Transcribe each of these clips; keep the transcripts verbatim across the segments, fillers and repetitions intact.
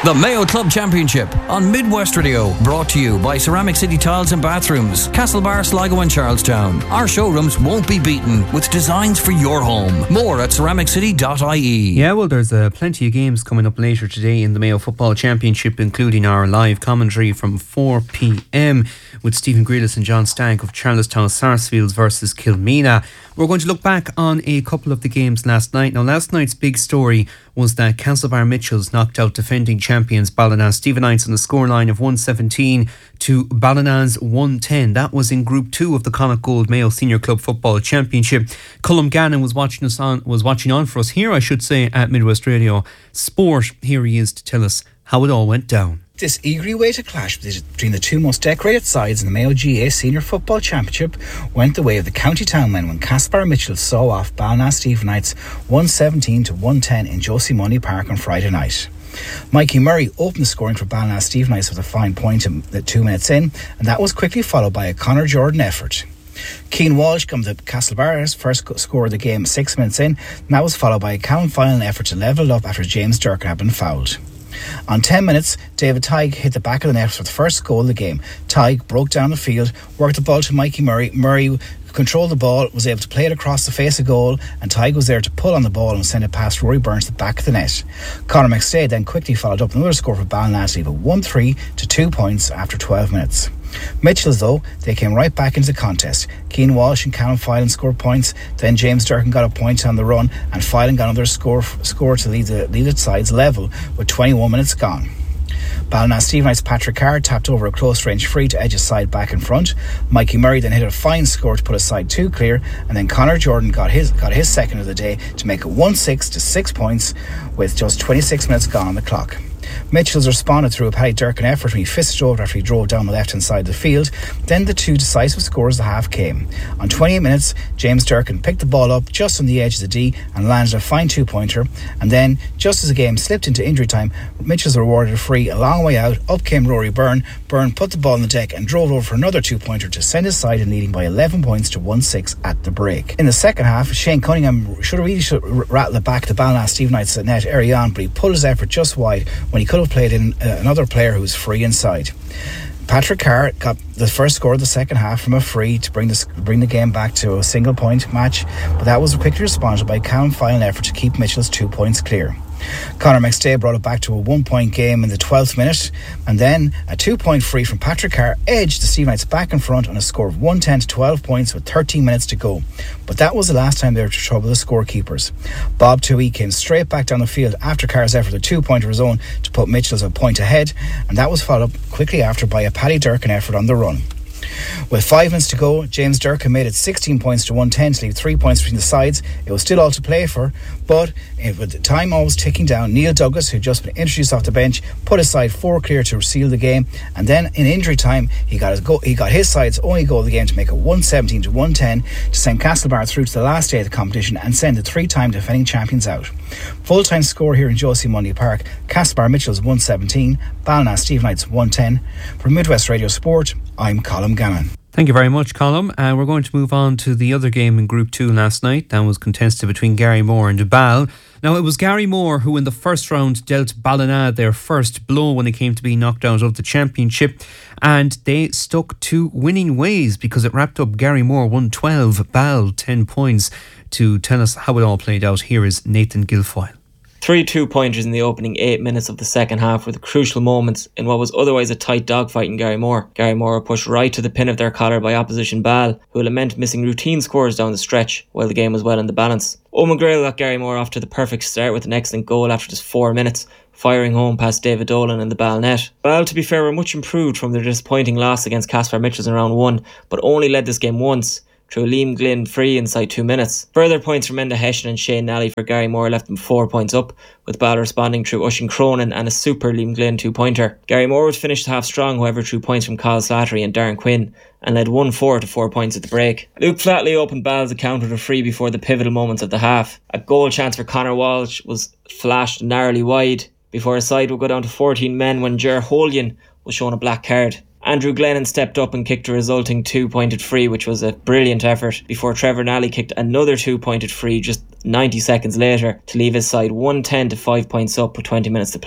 The Mayo Club Championship on Midwest Radio, brought to you by Ceramic City Tiles and Bathrooms, Castlebar, Sligo and Charlestown. Our showrooms won't be beaten with designs for your home. More at ceramic city dot I E. Yeah, well, there's uh, plenty of games coming up later today in the Mayo Football Championship, including our live commentary from four p.m. with Stephen Grealis and John Stank of Charlestown Sarsfields versus Kilmena. We're going to look back on a couple of the games last night. Now, last night's big story was that Castlebar Mitchells knocked out defending champions Ballina Stephenites on the scoreline of one seventeen to Ballina's one ten. That was in Group two of the Connacht Gold Mayo Senior Club Football Championship. Colm Gannon was watching us on was watching on for us here, I should say, at Midwest Radio Sport. Here he is to tell us how it all went down. This eagerly awaited clash between the two most decorated sides in the Mayo G A Senior Football Championship went the way of the County Town men when Castlebar Mitchell saw off Ballina Stephenites one seventeen to one ten in Josie Money Park on Friday night. Mikey Murray opened the scoring for Ballina Stephenites with a fine point at two minutes in, and that was quickly followed by a Conor Jordan effort. Cian Walsh got the Castlebar's first score of the game six minutes in, and that was followed by a Callum Finan effort to level it up after James Durkin had been fouled. On ten minutes, David Tighe hit the back of the net for the first goal of the game. Tighe broke down the field, worked the ball to Mikey Murray. Murray controlled the ball, was able to play it across the face of goal, and Tighe was there to pull on the ball and send it past Rory Burns to the back of the net. Conor McStay then quickly followed up another score for Ballina to leave it one three to two points after twelve minutes. Mitchells, though, they came right back into the contest. Cian Walsh and Callum Finan scored points, then James Durkin got a point on the run, and Finan got another score score to lead the lead its sides level with twenty-one minutes gone. Ballina Stephenites' Patrick Carr tapped over a close range free to edge his side back in front. Mikey Murray then hit a fine score to put his side two clear, and then Conor Jordan got his got his second of the day to make it one six to six points with just twenty-six minutes gone on the clock. Mitchells responded through a Paddy Durkin effort when he fisted over after he drove down the left-hand side of the field. Then the two decisive scores of the half came. On twenty-eight minutes, James Durkin picked the ball up just on the edge of the D and landed a fine two-pointer. And then, just as the game slipped into injury time, Mitchells rewarded a free a long way out. Up came Rory Byrne. Byrne put the ball on the deck and drove over for another two-pointer to send his side in leading by eleven points to one six at the break. In the second half, Shane Cunningham should have really should rattle it back to Ballina Stephenites at net early on, but he pulled his effort just wide when he could have played in uh, another player who was free inside. Patrick Carr got the first score of the second half from a free to bring the, bring the game back to a single point match, but that was quickly responded by Callum Finan effort to keep Mitchell's two points clear. Conor McStay brought it back to a one-point game in the twelfth minute, and then a two-point free from Patrick Carr edged the Stephenites back in front on a score of one ten to twelve points with thirteen minutes to go. But that was the last time they were to trouble the scorekeepers. Bob Toohey came straight back down the field after Carr's effort, a two-pointer of his own, to put Mitchells a point ahead, and that was followed up quickly after by a Paddy Durkin effort on the run. With five minutes to go, James Durkin made it sixteen points to one ten to leave three points between the sides. It was still all to play for, but with the time always ticking down, Neil Douglas, who'd just been introduced off the bench, put his side four clear to seal the game, and then in injury time he got his go- he got his side's only goal of the game to make it one seventeen to one ten to send Castlebar through to the last day of the competition and send the three-time defending champions out. Full-time score here in Josie Monday Park: Castlebar Mitchells one seventeen, Ballina Stephenites one ten. From Midwest Radio Sport, I'm Colm Gannon. Thank you very much, Colm. Uh, we're going to move on to the other game in Group two last night. That was contested between Garrymore and Duval. Now, it was Garrymore who in the first round dealt Ballina their first blow when it came to being knocked out of the championship, and they stuck to winning ways because it wrapped up Garrymore one twelve, Ball ten points. To tell us how it all played out, here is Nathan Guilfoyle. Three two-pointers in the opening eight minutes of the second half were the crucial moments in what was otherwise a tight dogfight in Garrymore. Garrymore were pushed right to the pin of their collar by opposition Ball, who lament missing routine scores down the stretch while the game was well in the balance. Eoin McGrail got Garrymore off to the perfect start with an excellent goal after just four minutes, firing home past David Dolan in the Ball net. Ball, to be fair, were much improved from their disappointing loss against Castlebar Mitchells in round one, but only led this game once, through Liam Glynn free inside two minutes. Further points from Enda Hession and Shane Nally for Garrymore left them four points up, with Ball responding through Ushin Cronin and a super Liam Glynn two-pointer. Garrymore would finish the half strong, however, through points from Kyle Slattery and Darren Quinn, and led one four to four points at the break. Luke Flatley opened Ball's account with a free before the pivotal moments of the half. A goal chance for Conor Walsh was flashed narrowly wide before his side would go down to fourteen men when Ger Holian was shown a black card. Andrew Glennon stepped up and kicked a resulting two-pointed free, which was a brilliant effort, before Trevor Nally kicked another two-pointed free just ninety seconds later to leave his side one ten to five points up with twenty minutes to play.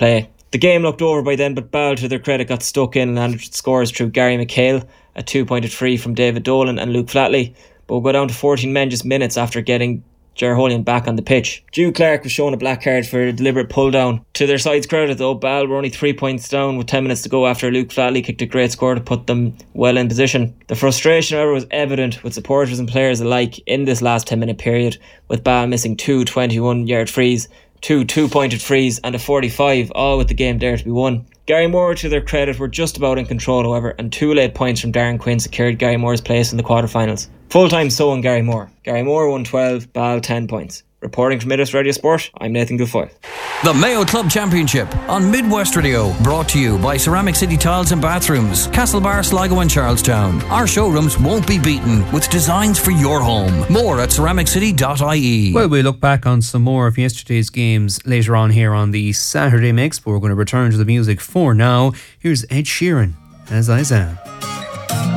The game looked over by then, but Ball, to their credit, got stuck in and landed scores through Gary McHale, a two-pointed free from David Dolan and Luke Flatley, but will go down to fourteen men just minutes after getting Ger Holian back on the pitch. Drew Clark was shown a black card for a deliberate pull down. To their side's credit though, Ball were only three points down with ten minutes to go after Luke Flatley kicked a great score to put them well in position. The frustration, however, was evident with supporters and players alike in this last ten minute period, with Ball missing two twenty-one yard frees, two two-pointed frees and a forty-five, all with the game there to be won. Gary Moore, to their credit, were just about in control however, and two late points from Darren Quinn secured Gary Moore's place in the quarter-finals. Full-time so on Gary Moore. Gary Moore won twelve, Ball ten points. Reporting from Midwest Radio Sport, I'm Nathan Guilfoyle. The Mayo Club Championship on Midwest Radio, brought to you by Ceramic City Tiles and Bathrooms, Castlebar, Sligo and Charlestown. Our showrooms won't be beaten with designs for your home. More at ceramic city dot I E. Well, we'll look back on some more of yesterday's games later on here on the Saturday Mix, but we're going to return to the music for now. Here's Ed Sheeran, As I Am.